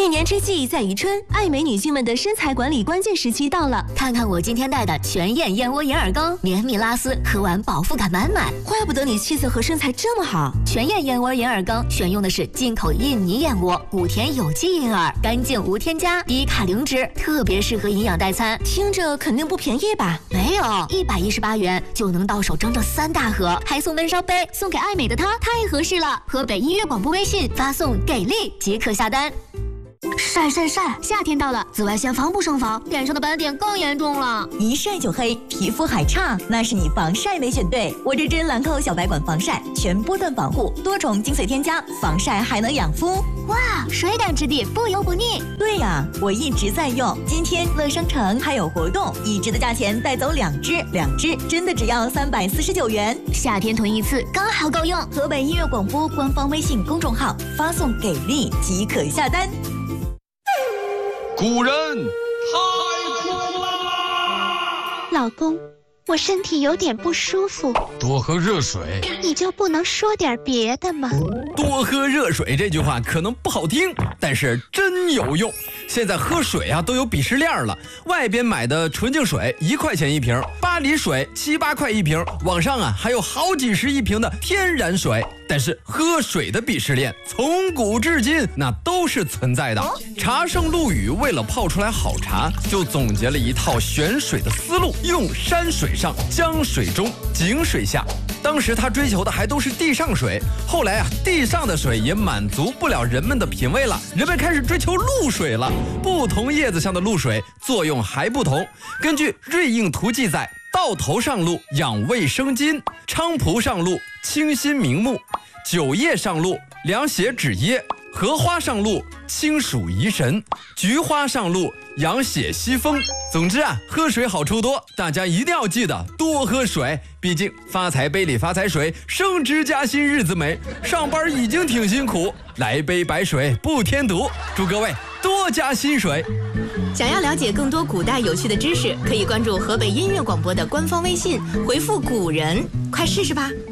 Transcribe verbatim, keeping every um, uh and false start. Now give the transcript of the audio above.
一年之计在于春，爱美女性们的身材管理关键时期到了。 看看我今天带的全燕燕窝银耳羹，绵密拉丝，喝完饱腹感满满。 怪不得你气色和身材这么好。 全燕燕窝银耳羹选用的是进口印尼燕窝，谷田有机银耳，干净无添加，低卡零脂，特别适合营养代餐。 听着肯定不便宜吧？ 没有，一百一十八元就能到手整整三大盒，还送温烧杯，送给爱美的她太合适了。河北音乐广播微信发送给力即可下单。晒晒晒！夏天到了，紫外线防不胜防，脸上的斑点更严重了。 一晒就黑，皮肤还差，那是你防晒没选对。我这支兰蔻小白管防晒，全波段防护，多重精粹添加，防晒还能养肤。 哇，水感质地，不油不腻。 对呀，我一直在用。今天乐商城还有活动，一支的价钱带走两支，两支真的只要三百四十九元。 夏天囤一次刚好够用。 河北音乐广播官方微信公众号发送给力即可下单。 古人太苦啦！ 老公，我身体有点不舒服， 多喝热水。 你就不能说点别的吗？ 多喝热水这句话可能不好听，但是真有用。现在喝水啊都有鄙视链了，外边买的纯净水一块钱一瓶，巴黎水七八块一瓶，网上啊还有好几十一瓶的天然水。但是喝水的鄙视链从古至今那都是存在的。茶圣陆羽为了泡出来好茶，就总结了一套选水的思路，用山水上，江水中，井水下。当时他追求的还都是地上水，后来啊，地上的水也满足不了人们的品味了，人们开始追求露水了。不同叶子上的露水作用还不同。根据《瑞应图》记载，稻头上露养胃生津，菖蒲上露清心明目，酒叶上露凉血止噎，荷花上露清暑怡神，菊花上露养血息风。总之啊，喝水好处多，大家一定要记得多喝水。毕竟发财杯里发财水，升职加薪日子美。上班已经挺辛苦，来杯白水不添毒。祝各位多加薪水。 想要了解更多古代有趣的知识，可以关注河北音乐广播的官方微信，回复古人，快试试吧。